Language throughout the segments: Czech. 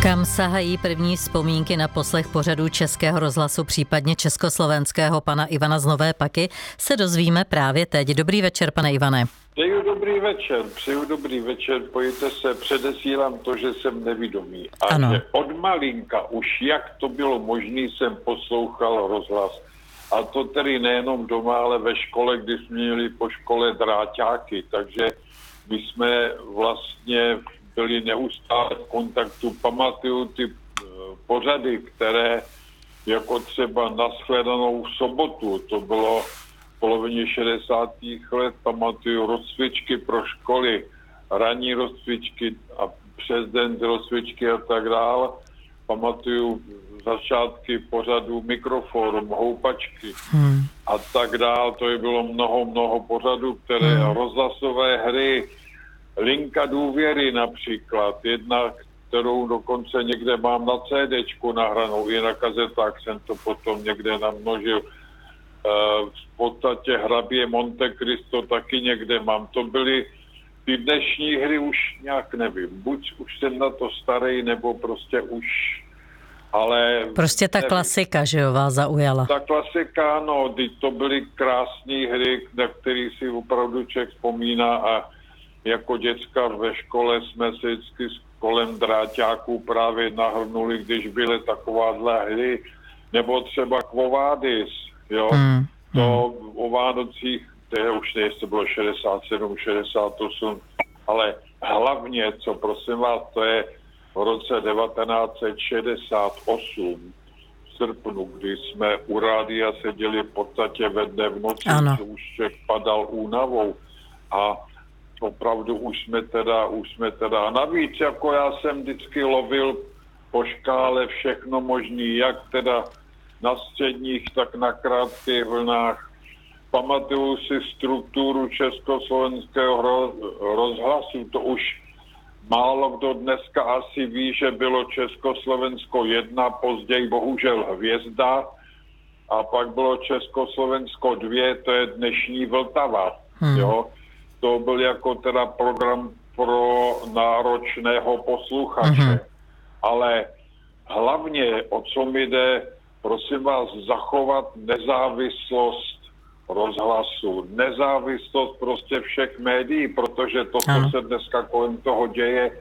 Kam sahají první vzpomínky na poslech pořadů Českého rozhlasu, případně československého pana Ivana z Nové Paky, se dozvíme právě teď. Dobrý večer, pane Ivane. Přeju dobrý večer, pojďte se, předesílám to, že jsem nevidomý. A ano. Že od malinka už jak to bylo možné, jsem poslouchal rozhlas. A to tedy nejenom doma, ale ve škole, kdy jsme měli po škole dráťáky, takže my jsme vlastně byli neustále v kontaktu. Pamatuju ty pořady, které jako třeba Nashledanou v sobotu, to bylo v polovině 60. let, pamatuju rozcvičky pro školy, ranní rozcvičky a přes den rozcvičky a tak dále. Pamatuju začátky pořadu Mikroforum, Houpačky a tak dále. To je bylo mnoho pořadů, které rozhlasové hry, Linka důvěry například, jedna, kterou dokonce někde mám na CDčku nahranou, i na kazetách jsem to potom někde namnožil. V podstatě Hrabě Monte Cristo taky někde mám. To byly ty dnešní hry, už nějak nevím. Buď už jsem na to starý, nebo prostě už, ale... Prostě ta klasika, že jo, vás zaujala. Ta klasika, no, to byly krásné hry, na které si opravdu člověk vzpomíná a jako děcka ve škole jsme se vždycky kolem dráťáků právě nahrnuli, když byly takováhle hry, nebo třeba Quo Vadis, jo, to o Vánocích, to je už jestli bylo 67, 68, ale hlavně, co prosím vás, to je v roce 1968 v srpnu, kdy jsme u rádia seděli v podstatě ve dne v noci, že už člověk padal únavou a opravdu už jsme teda, navíc jako já jsem vždycky lovil po škále všechno možný, jak teda na středních, tak na krátkých vlnách. Pamatuju si strukturu československého rozhlasu, to už málo kdo dneska asi ví, že bylo Československo 1, později bohužel Hvězda a pak bylo Československo 2, to je dnešní Vltava, jo. To byl jako teda program pro náročného posluchače. Ale hlavně, o co mi jde, prosím vás, zachovat nezávislost rozhlasu, nezávislost prostě všech médií, protože to, co se dneska kolem toho děje,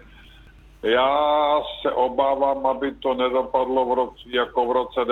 já se obávám, aby to nedopadlo jako v roce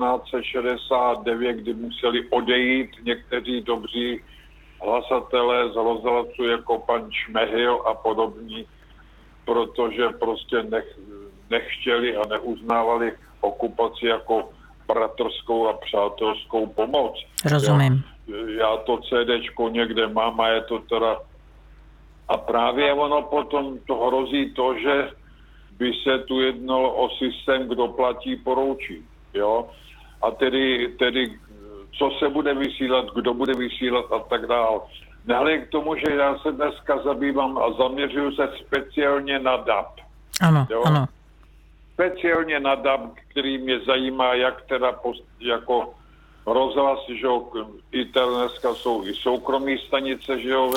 1969, kdy museli odejít někteří dobří hlasatelé z rozhlasu jako pan Šmehil a podobní, protože prostě nechtěli a neuznávali okupaci jako bratrskou a přátelskou pomoc. Rozumím. Já to CDčko někde mám a je to teda... A právě ono potom to hrozí to, že by se tu jednalo o systém, kdo platí, poroučí. Jo? A tedy co se bude vysílat, kdo bude vysílat a tak dál. Nehledě k tomu, že já se dneska zabývám a zaměřuju se speciálně na DAB. Ano. Speciálně na DAB, který mě zajímá, jak teda jako rozhlas, že jo, i dneska jsou i soukromí stanice, že jo,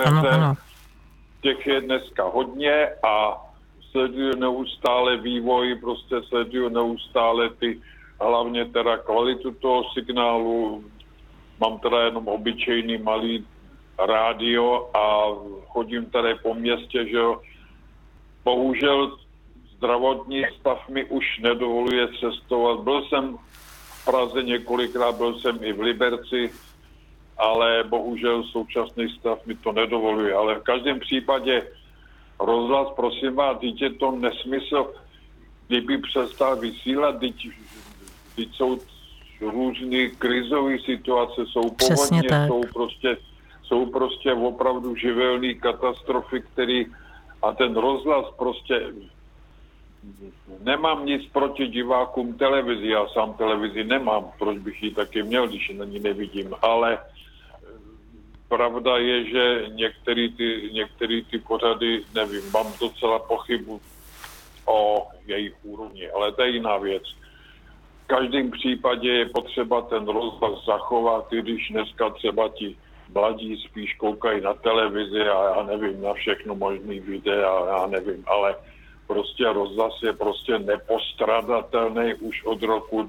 těch je dneska hodně a sleduju neustále vývoj, prostě sleduju neustále hlavně teda kvalitu toho signálu. Mám teda jenom obyčejný malý rádio a chodím tady po městě, že jo. Bohužel zdravotní stav mi už nedovoluje cestovat. Byl jsem v Praze několikrát, byl jsem i v Liberci, ale bohužel současný stav mi to nedovoluje. Ale v každém případě rozhlas, prosím vás, je to nesmysl, kdyby přestal vysílat, teď jsou různé krizové situace, jsou povodně, jsou prostě opravdu živelné katastrofy, a ten rozhlas prostě, nemám nic proti divákům televizi, já sám televizi nemám, proč bych ji taky měl, když na ní nevidím, ale pravda je, že některé ty pořady, nevím, mám docela pochybu o jejich úrovni, ale to je jiná věc. V každém případě je potřeba ten rozhlas zachovat, i když dneska třeba ti mladí spíš koukají na televizi a já nevím, na všechno možný videa, já nevím, ale prostě rozhlas je prostě nepostradatelný už od roku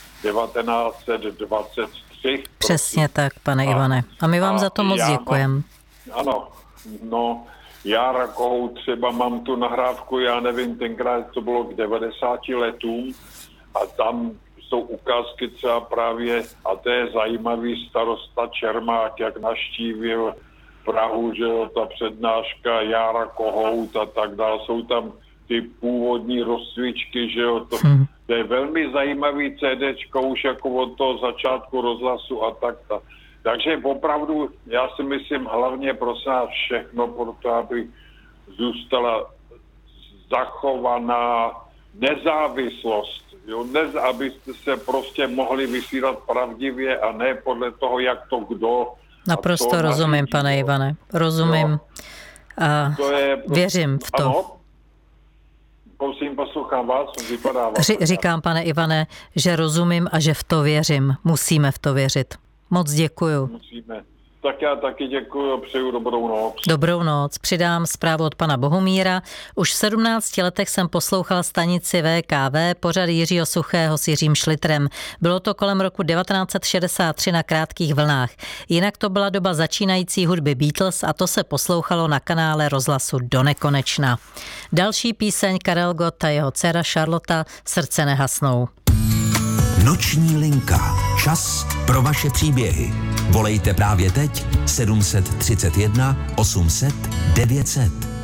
1923. Přesně tak, pane Ivane. A my vám za to moc děkujeme. Ano, no, já Kohout třeba mám tu nahrávku, já nevím, tenkrát to bylo k 90 letům a tam jsou ukázky třeba právě, a to je zajímavý, starosta Čermák, jak navštívil Prahu, že jo, ta přednáška Jára Kohout a tak dále, jsou tam ty původní rozcvičky, že jo, to je velmi zajímavý CDčko už jako od toho začátku rozhlasu a tak. Takže opravdu, já si myslím, hlavně pro nás všechno, proto aby zůstala zachovaná nezávislost, jo, abyste se prostě mohli vysílat pravdivě a ne podle toho, jak to kdo. Naprosto rozumím, pane Ivane, rozumím. Jo. A věřím v to. Ano. Prosím, poslouchám vás, vypadá vás. Říkám, pane Ivane, že rozumím a že v to věřím. Musíme v to věřit. Moc děkuju. Musíme. Tak já taky děkuju a přeju dobrou noc. Dobrou noc. Přidám zprávu od pana Bohumíra. Už v 17 letech jsem poslouchal stanici VKV, pořad Jiřího Suchého s Jiřím Šlitrem. Bylo to kolem roku 1963 na Krátkých vlnách. Jinak to byla doba začínající hudby Beatles a to se poslouchalo na kanále rozhlasu donekonečna. Další píseň Karel Gott a jeho dcera Charlotta Srdce nehasnou. Noční linka. Čas pro vaše příběhy. Volejte právě teď 731 800 900.